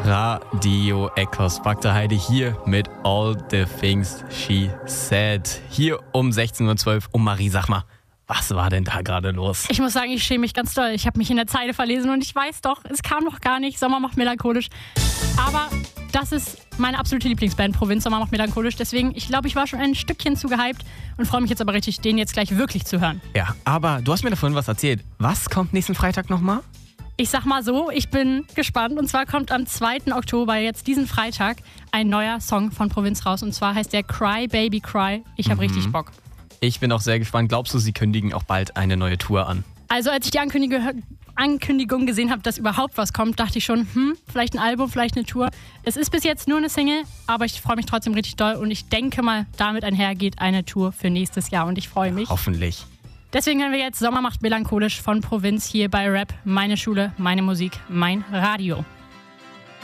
Radio Echoes Faktor Heidi hier mit All the Things She Said. Hier um 16.12 Uhr. Und Marie, sag mal, was war denn da gerade los? Ich muss sagen, ich schäme mich ganz doll. Ich habe mich in der Zeile verlesen und ich weiß doch, es kam noch gar nicht. Sommer macht melancholisch. Aber das ist meine absolute Lieblingsband, Provinz, Sommer macht melancholisch. Deswegen, ich glaube, ich war schon ein Stückchen zu gehypt und freue mich jetzt aber richtig, den jetzt gleich wirklich zu hören. Ja, aber du hast mir davon was erzählt. Was kommt nächsten Freitag nochmal? Ich sag mal so, ich bin gespannt. Und zwar kommt am 2. Oktober, jetzt diesen Freitag, ein neuer Song von Provinz raus. Und zwar heißt der Cry Baby Cry. Ich habe richtig Bock. Ich bin auch sehr gespannt. Glaubst du, sie kündigen auch bald eine neue Tour an? Also als ich die Ankündigung gesehen habe, dass überhaupt was kommt, dachte ich schon, vielleicht ein Album, vielleicht eine Tour. Es ist bis jetzt nur eine Single, aber ich freue mich trotzdem richtig doll. Und ich denke mal, damit einhergeht eine Tour für nächstes Jahr. Und ich freue mich. Hoffentlich. Deswegen hören wir jetzt Sommer macht melancholisch von Provinz hier bei Rap. Meine Schule, meine Musik, mein Radio.